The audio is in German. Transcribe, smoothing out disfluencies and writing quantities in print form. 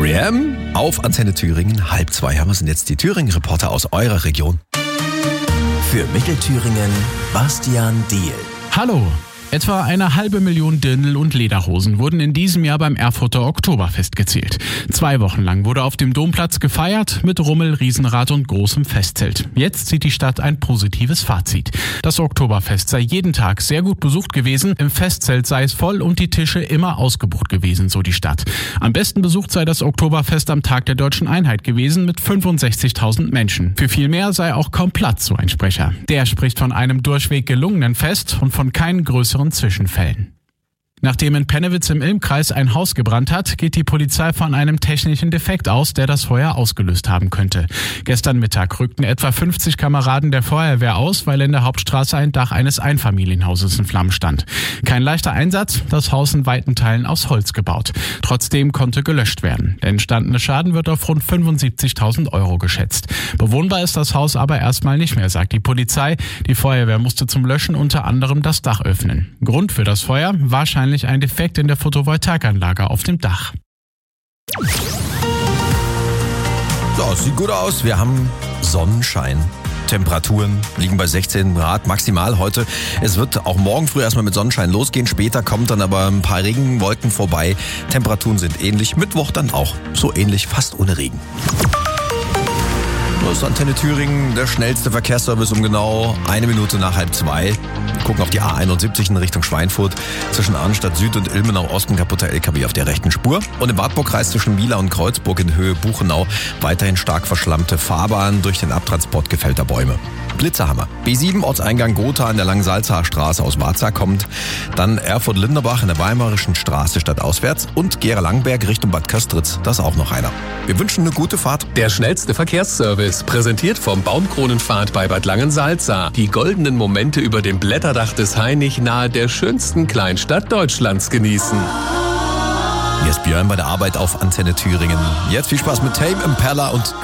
R.E.M. auf Antenne Thüringen, 1:30 haben wir sind jetzt die Thüringen-Reporter aus eurer Region. Für Mittelthüringen Bastian Diehl. Hallo! Etwa 500.000 Dirndl und Lederhosen wurden in diesem Jahr beim Erfurter Oktoberfest gezählt. 2 Wochen lang wurde auf dem Domplatz gefeiert mit Rummel, Riesenrad und großem Festzelt. Jetzt zieht die Stadt ein positives Fazit. Das Oktoberfest sei jeden Tag sehr gut besucht gewesen, im Festzelt sei es voll und die Tische immer ausgebucht gewesen, so die Stadt. Am besten besucht sei das Oktoberfest am Tag der Deutschen Einheit gewesen mit 65.000 Menschen. Für viel mehr sei auch kaum Platz, so ein Sprecher. Der spricht von einem durchweg gelungenen Fest und von keinen größeren Zwischenfällen. Nachdem in Pennewitz im Ilm-Kreis ein Haus gebrannt hat, geht die Polizei von einem technischen Defekt aus, der das Feuer ausgelöst haben könnte. Gestern Mittag rückten etwa 50 Kameraden der Feuerwehr aus, weil in der Hauptstraße ein Dach eines Einfamilienhauses in Flammen stand. Kein leichter Einsatz, das Haus in weiten Teilen aus Holz gebaut. Trotzdem konnte gelöscht werden. Der entstandene Schaden wird auf rund 75.000 € geschätzt. Bewohnbar ist das Haus aber erstmal nicht mehr, sagt die Polizei. Die Feuerwehr musste zum Löschen unter anderem das Dach öffnen. Grund für das Feuer? Wahrscheinlich ein Defekt in der Photovoltaikanlage auf dem Dach. So, sieht gut aus. Wir haben Sonnenschein. Temperaturen liegen bei 16 Grad maximal heute. Es wird auch morgen früh erstmal mit Sonnenschein losgehen. Später kommt dann aber ein paar Regenwolken vorbei. Temperaturen sind ähnlich. Mittwoch dann auch so ähnlich, fast ohne Regen. Das ist Antenne Thüringen, der schnellste Verkehrsservice um genau 1 Minute nach 1:30. Wir gucken auf die A71 in Richtung Schweinfurt. Zwischen Arnstadt Süd und Ilmenau Osten kaputter LKW auf der rechten Spur. Und im Wartburgkreis zwischen Mila und Kreuzburg in Höhe Buchenau weiterhin stark verschlammte Fahrbahn durch den Abtransport gefällter Bäume. Blitzerhammer. B7 Ortseingang Gotha an der Langensalzacher Straße aus Warzach kommt. Dann Erfurt-Linderbach in der Weimarischen Straße stadtauswärts und Gera-Langberg Richtung Bad Köstritz. Das ist auch noch einer. Wir wünschen eine gute Fahrt. Der schnellste Verkehrsservice, präsentiert vom Baumkronenpfad bei Bad Langensalza. Die goldenen Momente über dem Blätterdach des Hainich nahe der schönsten Kleinstadt Deutschlands genießen. Hier ist Björn bei der Arbeit auf Antenne Thüringen. Jetzt viel Spaß mit Tame Impala und